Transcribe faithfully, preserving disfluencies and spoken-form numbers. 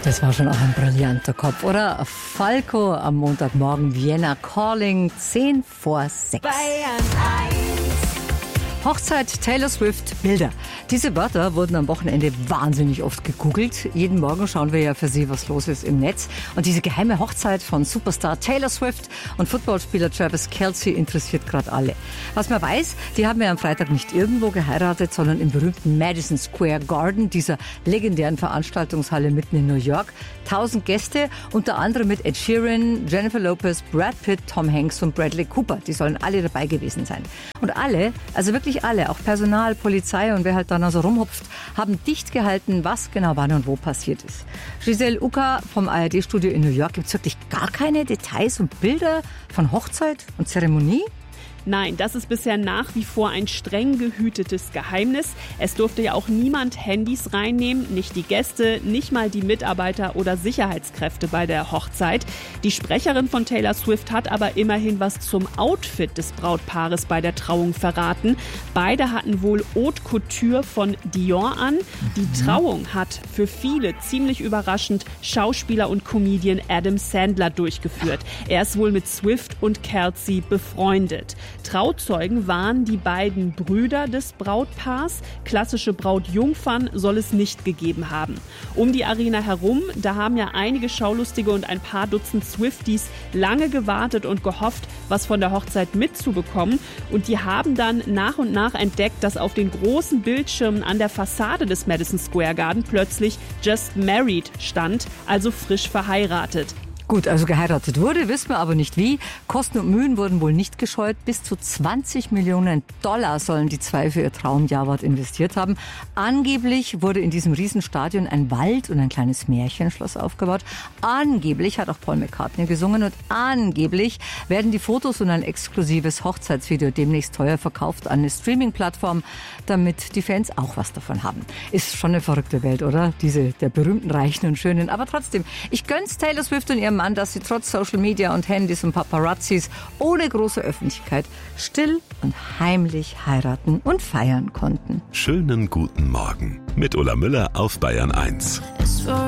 Das war schon auch ein brillanter Kopf, oder? Falco am Montagmorgen, Vienna Calling, zehn vor sechs. Bayern eins. Hochzeit, Taylor Swift, Bilder. Diese Wörter wurden am Wochenende wahnsinnig oft gegoogelt. Jeden Morgen schauen wir ja für Sie, was los ist im Netz. Und diese geheime Hochzeit von Superstar Taylor Swift und Footballspieler Travis Kelce interessiert gerade alle. Was man weiß, die haben ja am Freitag nicht irgendwo geheiratet, sondern im berühmten Madison Square Garden, dieser legendären Veranstaltungshalle mitten in New York. Tausend Gäste, unter anderem mit Ed Sheeran, Jennifer Lopez, Brad Pitt, Tom Hanks und Bradley Cooper. Die sollen alle dabei gewesen sein. Und alle, also wirklich alle, auch Personal, Polizei und wer halt dann also rumhupft, haben dicht gehalten, was genau wann und wo passiert ist. Giselle Ucker vom A R D-Studio in New York, gibt es wirklich gar keine Details und Bilder von Hochzeit und Zeremonie? Nein, das ist bisher nach wie vor ein streng gehütetes Geheimnis. Es durfte ja auch niemand Handys reinnehmen, nicht die Gäste, nicht mal die Mitarbeiter oder Sicherheitskräfte bei der Hochzeit. Die Sprecherin von Taylor Swift hat aber immerhin was zum Outfit des Brautpaares bei der Trauung verraten. Beide hatten wohl Haute Couture von Dior an. Die Trauung hat für viele ziemlich überraschend Schauspieler und Comedian Adam Sandler durchgeführt. Er ist wohl mit Swift und Kelce befreundet. Trauzeugen waren die beiden Brüder des Brautpaars. Klassische Brautjungfern soll es nicht gegeben haben. Um die Arena herum, da haben ja einige Schaulustige und ein paar Dutzend Swifties lange gewartet und gehofft, was von der Hochzeit mitzubekommen. Und die haben dann nach und nach entdeckt, dass auf den großen Bildschirmen an der Fassade des Madison Square Garden plötzlich Just Married stand, also frisch verheiratet. Gut, also geheiratet wurde, wissen wir aber nicht wie. Kosten und Mühen wurden wohl nicht gescheut. Bis zu zwanzig Millionen Dollar sollen die zwei für ihr Traumjahr investiert haben. Angeblich wurde in diesem Riesenstadion ein Wald und ein kleines Märchenschloss aufgebaut. Angeblich hat auch Paul McCartney gesungen und angeblich werden die Fotos und ein exklusives Hochzeitsvideo demnächst teuer verkauft an eine Streaming-Plattform, damit die Fans auch was davon haben. Ist schon eine verrückte Welt, oder? Diese der berühmten, reichen und schönen. Aber trotzdem, ich gönn's Taylor Swift und ihrem Mann, dass sie trotz Social Media und Handys und Paparazzis ohne große Öffentlichkeit still und heimlich heiraten und feiern konnten. Schönen guten Morgen mit Ulla Müller auf Bayern eins.